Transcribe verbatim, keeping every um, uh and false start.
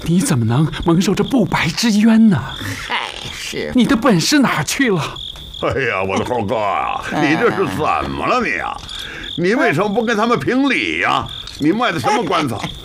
你怎么能蒙受这不白之冤呢？ 嗨，是你的本事哪儿去了？ 哎呀，我的猴哥啊，你这是怎么了你啊？你为什么不跟他们评理呀？你卖的什么关子？